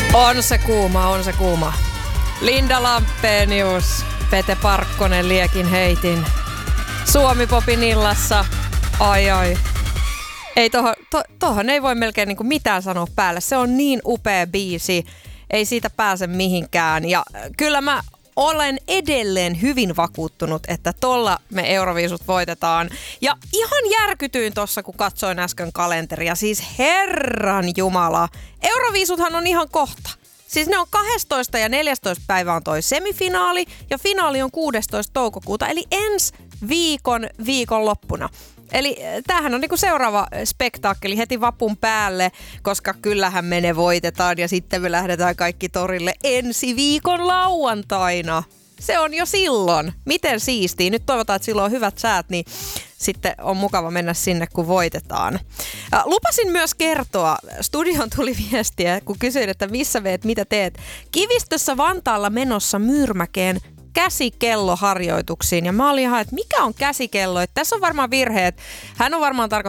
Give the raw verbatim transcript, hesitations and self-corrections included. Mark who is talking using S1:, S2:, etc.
S1: On se kuuma, on se kuuma. Linda Lampenius, Pete Parkkonen, Liekin heitin. Suomi-popin illassa. Ai ai. Ei tohon, to, tohon ei voi melkein niinku mitään sanoa päälle. Se on niin upea biisi. Ei siitä pääse mihinkään. Ja kyllä mä olen edelleen hyvin vakuuttunut, että tolla me Euroviisut voitetaan. Ja ihan järkytyin tossa, kun katsoin äsken kalenteria. Siis herran jumala. Euroviisuthan on ihan kohta. Siis ne on kahdestoista ja neljästoista päivä on toi semifinaali ja finaali on kuudestoista toukokuuta, eli ensi viikon viikonloppuna. Eli tämähän on niinku seuraava spektaakkeli heti vapun päälle, koska kyllähän me ne voitetaan ja sitten me lähdetään kaikki torille ensi viikon lauantaina. Se on jo silloin. Miten siistii? Nyt toivotaan, että silloin on hyvät säät, niin sitten on mukava mennä sinne, kun voitetaan. Lupasin myös kertoa, studion tuli viestiä, kun kysyin, että missä veet, mitä teet. Kivistössä Vantaalla menossa Myyrmäkeen käsikelloharjoituksiin. Ja mä olin ihan, että mikä on käsikello? Että tässä on varmaan virhe, että hän on varmaan tarkoittanut